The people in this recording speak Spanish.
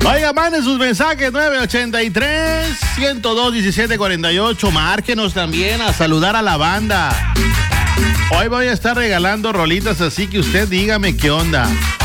Oiga, manden sus mensajes 983-102-1748. Márquenos también a saludar a la banda. Hoy voy a estar regalando rolitas, así que usted dígame qué onda.